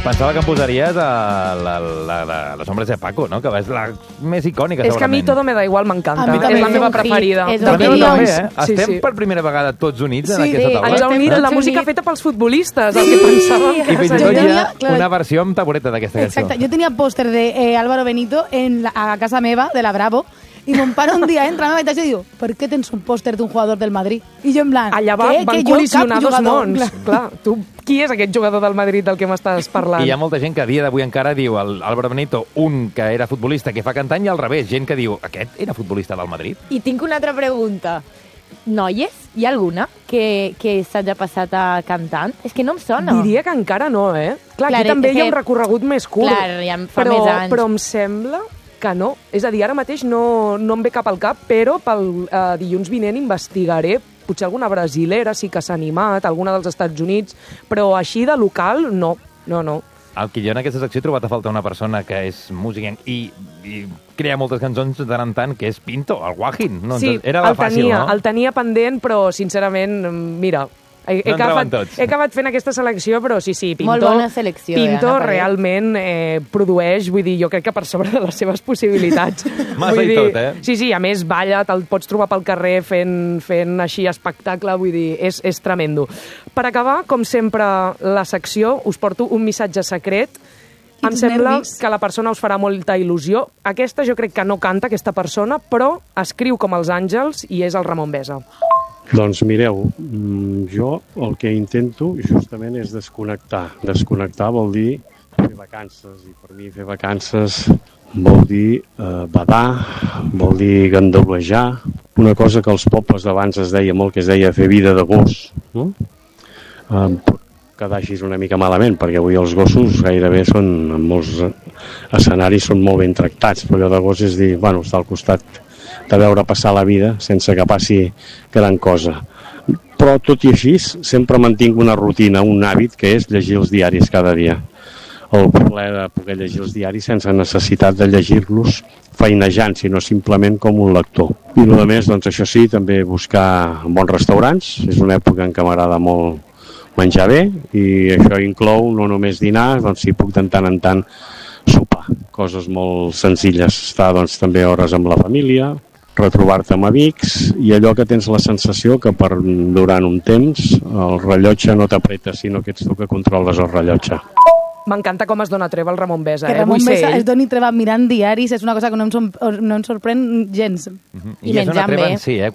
Pensava que em posaries les ombres de Paco, no? Que és la més icònica, segurament. És que a mi Todo me da igual m'encanta. És la meva preferida. Estem per primera vegada tots units en aquesta taula. Ens ha unit la música feta pels futbolistes, el que pensàvem. I fins i tot hi ha una versió amb tabureta d'aquesta cançó. Exacte, jo tenia pòster de Álvaro Benito a casa meva, de la Bravo, i mon pare un dia entra a la meva habitació i diu, per què tens un pòster d'un jugador del Madrid? I jo en plan, allà van col·lisionar dos mons. Clar, tu, qui és aquest jugador del Madrid del que m'estàs parlant? I hi ha molta gent que a dia d'avui encara diu Álvaro Benito, un que era futbolista que fa cantant, i al revés, gent que diu, aquest era futbolista del Madrid. I tinc una altra pregunta. Noies, hi ha alguna que s'hagi passat a cantant? És que no em sona. Diria que encara no, eh? Clar, aquí també hi ha un recorregut més curt. Clar, ja fa més anys. Però em sembla que no. És a dir, ara mateix no em ve cap al cap, però pel dilluns vinent investigaré potser alguna brasilera sí que s'ha animat, alguna dels Estats Units, però així de local, no. El que jo en aquesta secció he trobat a falta una persona que és músic i crea moltes cançons de tant en tant, que és Pinto, el Guajin. No, sí, era fàcil, no? El tenia pendent, però sincerament, mira, he acabat fent aquesta selecció, però sí, Pinto... Molt bona selecció. Pinto realment produeix, vull dir, jo crec que per sobre de les seves possibilitats. Massa i tot, eh? Sí, a més, balla, te'l pots trobar pel carrer fent així espectacle, vull dir, és tremendo. Per acabar, com sempre, la secció, us porto un missatge secret. Em sembla que la persona us farà molta il·lusió. Aquesta jo crec que no canta, aquesta persona, però escriu com els àngels i és el Ramon Besa. Doncs mireu, jo el que intento justament és desconnectar. Desconnectar vol dir fer vacances, i per mi fer vacances vol dir badar, vol dir gandaulejar, una cosa que als pobles d'abans es deia molt, que es deia fer vida de gos, no? Pot quedar així una mica malament, perquè avui els gossos gairebé són, en molts escenaris, són molt ben tractats, però allò de gos és dir, bueno, estar al costat de veure passar la vida sense que passi gran cosa. Però tot i així sempre mantinc una rutina, un hàbit, que és llegir els diaris cada dia. El plaer de poder llegir els diaris sense necessitat de llegir-los feinejant, sinó simplement com un lector. I a més, doncs això sí, també buscar bons restaurants. És una època en què m'agrada molt menjar bé, i això inclou no només dinar, doncs si puc de tant en tant sopar. Coses molt senzilles. Estar doncs també hores amb la família, retrobar-te amb amics, i allò que tens la sensació que durant un temps el rellotge no t'apreta, sinó que ets tu que controles el rellotge. M'encanta com es dona treva el Ramon Besa. Que Ramon Besa es doni treva mirant diaris és una cosa que no em sorprèn gens. I és una treva en si,